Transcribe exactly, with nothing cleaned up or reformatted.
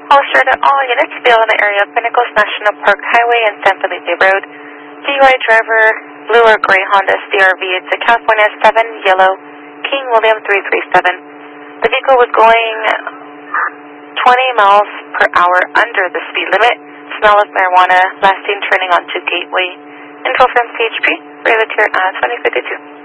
All sure that all units be in the area of Pinnacles National Park Highway and San Felipe Road. D U I driver, blue or gray Honda C R V. It's a California seven, yellow, King William three three seven. The vehicle was going twenty miles per hour under the speed limit. Smell of marijuana, last seen turning onto Gateway. Info from C H P, Railroad here at twenty fifty-two.